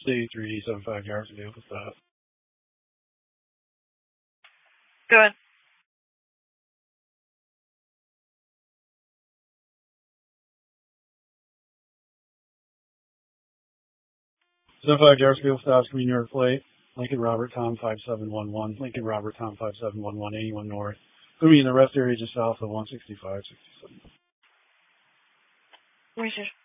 Stay 375 yards to vehicle stop. Go ahead. So 5 yards vehicle stops, Green York plate. Lincoln Robert Tom 5711. Lincoln Robert Tom 5711, 81 north. Moving in the rest area just south of 165, 67. Research.